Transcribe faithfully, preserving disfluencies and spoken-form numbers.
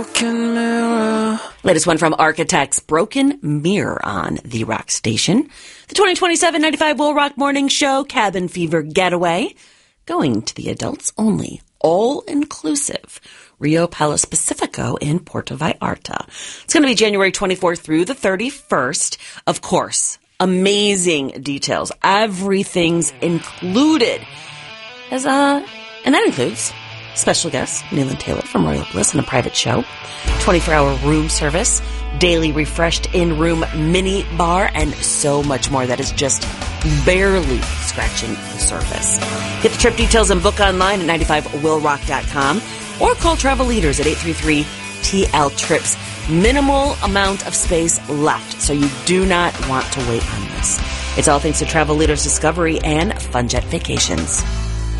Broken mirror. Latest one from Architects, Broken Mirror on The Rock Station. The twenty twenty-seven ninety-five Will Rock Morning Show, Cabin Fever Getaway, going to the adults only, all-inclusive, Rio Palace Pacifico in Puerto Vallarta. It's going to be January twenty-fourth through the thirty-first. Of course, amazing details. Everything's included. As, uh, and that includes special guest, Nayland Taylor from Royal Bliss, and a private show, twenty-four hour room service, daily refreshed in-room mini bar, and so much more that is just barely scratching the surface. Get the trip details and book online at ninety-five will rock dot com or call Travel Leaders at eight three three T L trips. Minimal amount of space left, so you do not want to wait on this. It's all thanks to Travel Leaders Discovery and Fun Jet Vacations.